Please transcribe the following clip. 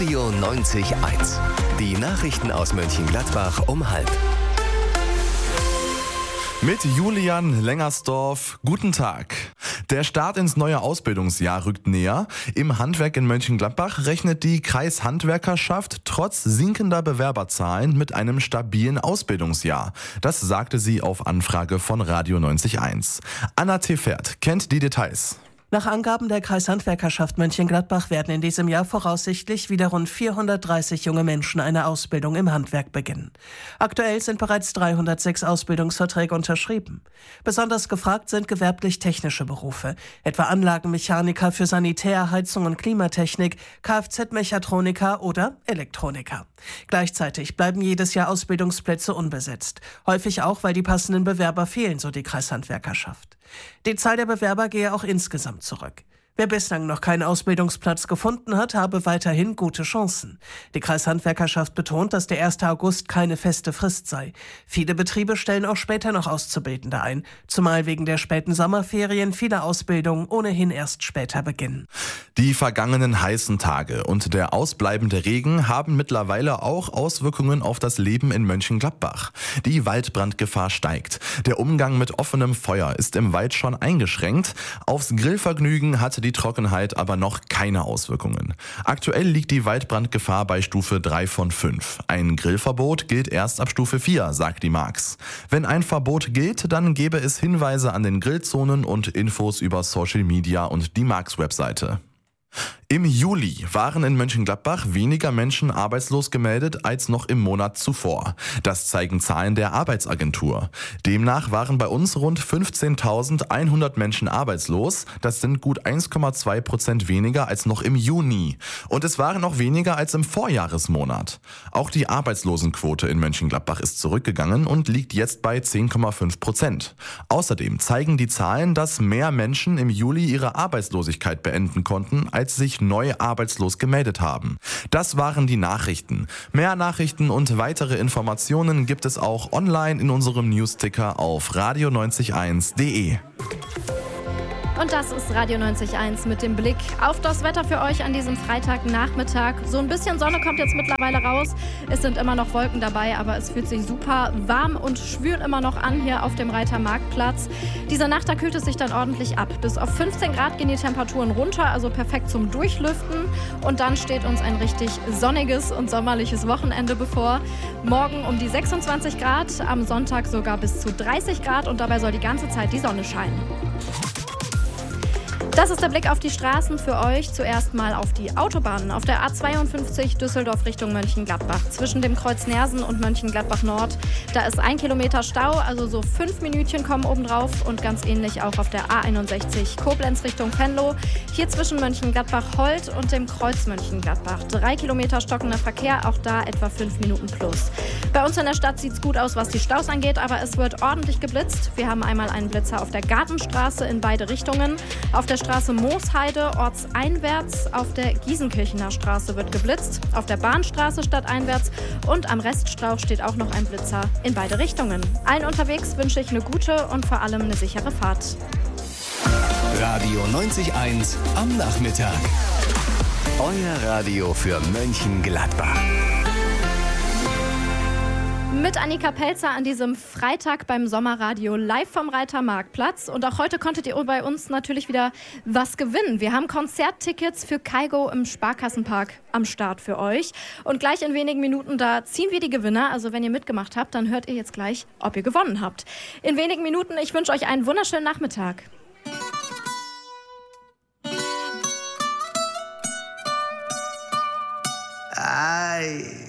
Radio 90.1. Die Nachrichten aus Mönchengladbach um 12:30. Mit Julian Lengersdorf, guten Tag. Der Start ins neue Ausbildungsjahr rückt näher. Im Handwerk in Mönchengladbach rechnet die Kreishandwerkerschaft trotz sinkender Bewerberzahlen mit einem stabilen Ausbildungsjahr. Das sagte sie auf Anfrage von Radio 90.1. Anna Tefert kennt die Details. Nach Angaben der Kreishandwerkerschaft Mönchengladbach werden in diesem Jahr voraussichtlich wieder rund 430 junge Menschen eine Ausbildung im Handwerk beginnen. Aktuell sind bereits 306 Ausbildungsverträge unterschrieben. Besonders gefragt sind gewerblich-technische Berufe, etwa Anlagenmechaniker für Sanitär-, Heizung und Klimatechnik, Kfz-Mechatroniker oder Elektroniker. Gleichzeitig bleiben jedes Jahr Ausbildungsplätze unbesetzt. Häufig auch, weil die passenden Bewerber fehlen, so die Kreishandwerkerschaft. Die Zahl der Bewerber gehe auch insgesamt zurück. Wer bislang noch keinen Ausbildungsplatz gefunden hat, habe weiterhin gute Chancen. Die Kreishandwerkerschaft betont, dass der 1. August keine feste Frist sei. Viele Betriebe stellen auch später noch Auszubildende ein, zumal wegen der späten Sommerferien viele Ausbildungen ohnehin erst später beginnen. Die vergangenen heißen Tage und der ausbleibende Regen haben mittlerweile auch Auswirkungen auf das Leben in Mönchengladbach. Die Waldbrandgefahr steigt. Der Umgang mit offenem Feuer ist im Wald schon eingeschränkt. Aufs Grillvergnügen hat die Trockenheit aber noch keine Auswirkungen. Aktuell liegt die Waldbrandgefahr bei Stufe 3 von 5. Ein Grillverbot gilt erst ab Stufe 4, sagt die Marx. Wenn ein Verbot gilt, dann gäbe es Hinweise an den Grillzonen und Infos über Social Media und die Marx-Webseite. Im Juli waren in Mönchengladbach weniger Menschen arbeitslos gemeldet als noch im Monat zuvor. Das zeigen Zahlen der Arbeitsagentur. Demnach waren bei uns rund 15.100 Menschen arbeitslos. Das sind gut 1,2% weniger als noch im Juni. Und es waren noch weniger als im Vorjahresmonat. Auch die Arbeitslosenquote in Mönchengladbach ist zurückgegangen und liegt jetzt bei 10,5%. Außerdem zeigen die Zahlen, dass mehr Menschen im Juli ihre Arbeitslosigkeit beenden konnten, als sich neu arbeitslos gemeldet haben. Das waren die Nachrichten. Mehr Nachrichten und weitere Informationen gibt es auch online in unserem Newsticker auf radio901.de. Und das ist Radio 90.1 mit dem Blick auf das Wetter für euch an diesem Freitagnachmittag. So ein bisschen Sonne kommt jetzt mittlerweile raus. Es sind immer noch Wolken dabei, aber es fühlt sich super warm und schwül immer noch an hier auf dem Reiter Marktplatz. Diese Nacht, da kühlt es sich dann ordentlich ab. Bis auf 15 Grad gehen die Temperaturen runter, also perfekt zum Durchlüften. Und dann steht uns ein richtig sonniges und sommerliches Wochenende bevor. Morgen um die 26 Grad, am Sonntag sogar bis zu 30 Grad und dabei soll die ganze Zeit die Sonne scheinen. Das ist der Blick auf die Straßen für euch. Zuerst mal auf die Autobahnen. Auf der A52 Düsseldorf Richtung Mönchengladbach. Zwischen dem Kreuz Nersen und Mönchengladbach Nord. Da ist 1 Kilometer Stau, also so 5 Minütchen kommen obendrauf. Und ganz ähnlich auch auf der A61 Koblenz Richtung Venlo. Hier zwischen Mönchengladbach-Holt und dem Kreuz Mönchengladbach. 3 Kilometer stockender Verkehr, auch da etwa 5 Minuten plus. Bei uns in der Stadt sieht es gut aus, was die Staus angeht, aber es wird ordentlich geblitzt. Wir haben einmal einen Blitzer auf der Gartenstraße in beide Richtungen. Auf der Straße Moosheide ortseinwärts, auf der Giesenkirchener Straße wird geblitzt, auf der Bahnstraße stadteinwärts und am Reststrauch steht auch noch ein Blitzer in beide Richtungen. Allen unterwegs wünsche ich eine gute und vor allem eine sichere Fahrt. Radio 90.1 am Nachmittag. Euer Radio für Mönchengladbach. Mit Annika Pelzer an diesem Freitag beim Sommerradio live vom Reiter Marktplatz. Und auch heute konntet ihr bei uns natürlich wieder was gewinnen. Wir haben Konzerttickets für Kygo im Sparkassenpark am Start für euch. Und gleich in wenigen Minuten, da ziehen wir die Gewinner. Also wenn ihr mitgemacht habt, dann hört ihr jetzt gleich, ob ihr gewonnen habt. In wenigen Minuten, ich wünsche euch einen wunderschönen Nachmittag. Ay.